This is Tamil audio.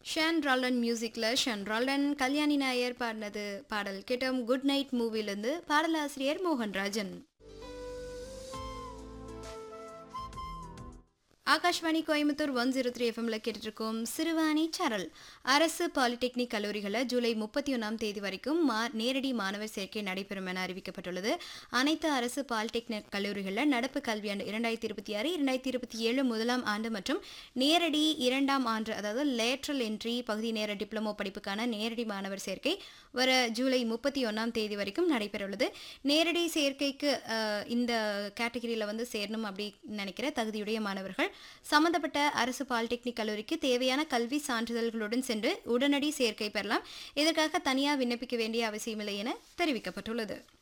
ஷான் ரால்டன் மியூசிக்ல ஷான் ரால்டன் கல்யாணி நாயர் பாடினது பாடல் கேட்டோம். குட் நைட் மூவிலிருந்து பாடலாசிரியர் மோகன்ராஜன். ஆகாஷ்வாணி கோயம்புத்தூர் 103 எஃப்எம்ல கேட்டுருக்கோம் சிறுவாணி சரல். அரசு பாலிடெக்னிக் கல்லூரிகளில் ஜூலை 31ஆம் தேதி வரைக்கும் நேரடி மாணவர் சேர்க்கை நடைபெறும் என அறிவிக்கப்பட்டுள்ளது. அனைத்து அரசு பாலிடெக்னிக் கல்லூரிகளில் நடப்பு கல்வியாண்டு 2026-2027 முதலாம் ஆண்டு மற்றும் நேரடி இரண்டாம் ஆண்டு அதாவது லேட்ரல் என்ட்ரி பகுதி நேர டிப்ளமோ படிப்புக்கான நேரடி மாணவர் சேர்க்கை வர ஜூலை 31ஆம் தேதி வரைக்கும் நடைபெறவுள்ளது. நேரடி சேர்க்கைக்கு இந்த கேட்டகரியில் வந்து சேரணும் அப்படின்னு நினைக்கிற தகுதியுடைய மாணவர்கள் சம்பந்தப்பட்ட அரசு பாலிடெக்னிக் கல்லூரிக்கு தேவையான கல்வி சான்றிதழ்களுடன் சென்று உடனடி சேர்க்கை பெறலாம். இதற்காக தனியாக விண்ணப்பிக்க வேண்டிய அவசியமில்லை என தெரிவிக்கப்பட்டுள்ளது.